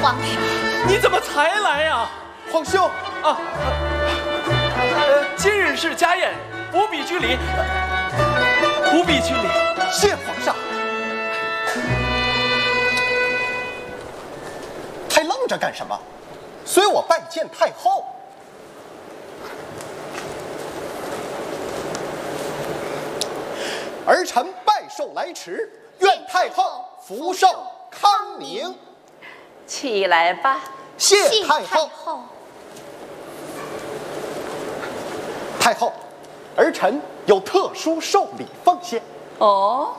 皇上， 你怎么才来呀？ 皇兄啊，今日是家宴，不必拘礼，不必拘礼。 谢皇上。还愣着干什么？随我拜见太后。儿臣拜寿来迟，愿太后福寿康宁。 起来吧。 谢太后。太后，儿臣有特殊寿礼奉献。 哦，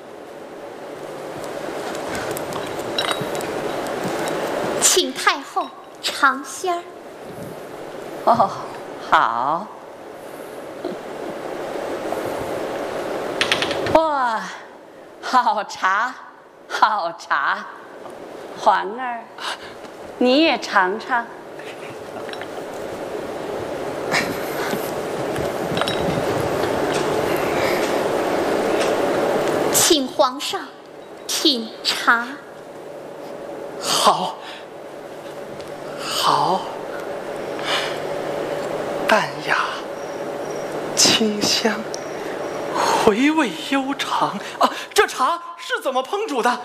请太后尝鲜儿。 哦，好。哇，好茶，好茶。环儿，你也尝尝。 请皇上品茶。 好，好，淡雅、清香，回味悠长啊！这茶是怎么烹煮的？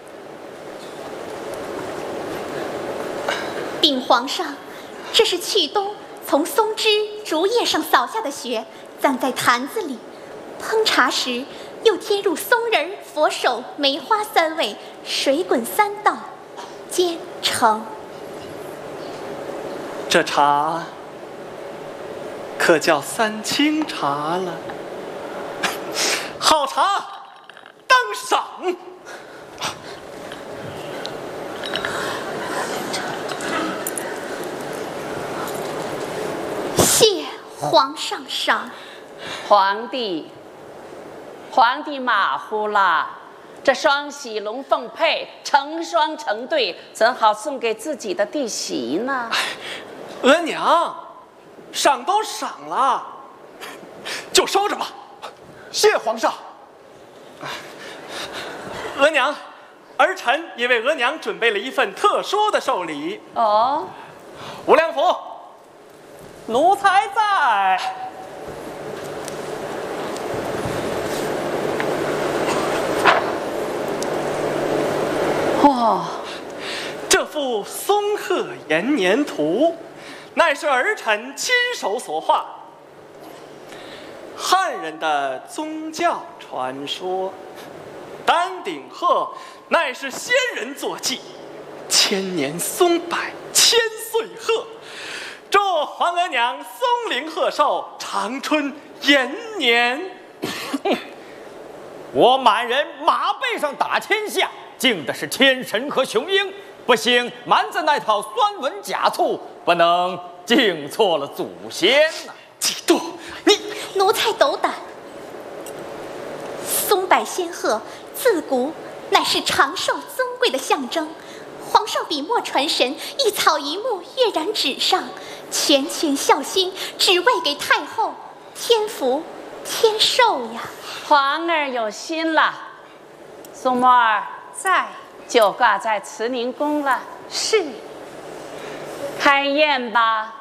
禀皇上，这是去冬从松枝、竹叶上扫下的雪，攥在坛子里，烹茶时又添入松仁、佛手、梅花3味，水滚3道，煎成。 这茶可叫三清茶了。好茶当赏。 谢皇上赏。 皇帝马虎了，这双喜龙凤配，成双成对，怎好送给自己的弟媳呢？ 额娘，赏都赏了，就收着吧。 谢皇上。 额娘，儿臣也为额娘准备了一份特殊的寿礼。 哦， 吴良福，奴才在。 哦， 这幅松鹤延年图，乃是儿臣亲手所画。汉人的宗教传说，丹顶鹤乃是仙人坐骑，千年松柏千岁鹤。祝皇额娘松龄鹤寿，长春延年。 我满人马背上打天下，敬的是天神和雄鹰，不兴蛮子那套酸文假醋，不能敬错了祖先呐。 嫉妒你， 奴才斗胆。松柏仙鹤自古乃是长寿尊贵的象征，皇上笔墨传神，一草一木跃然纸上，拳拳孝心，只为给太后添福添寿呀。 皇儿有心了。苏沫儿在， 就挂在慈宁宫了。 是。 开宴吧。